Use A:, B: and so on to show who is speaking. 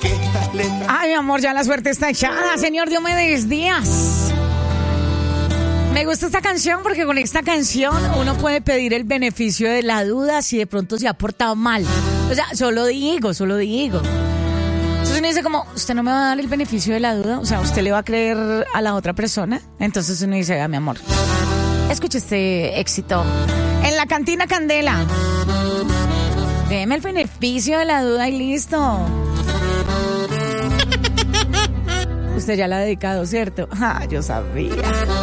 A: Ay, mi amor, ya la suerte está echada, señor Diomedes Díaz. Me gusta esta canción porque con esta canción uno puede pedir el beneficio de la duda si de pronto se ha portado mal. O sea, solo digo. Entonces uno dice como, ¿usted no me va a dar el beneficio de la duda? O sea, ¿usted le va a creer a la otra persona? Entonces uno dice, mi amor, escuche este éxito. En la cantina Candela. Deme el beneficio de la duda y listo. Usted ya la ha dedicado, ¿cierto? Ah, yo sabía.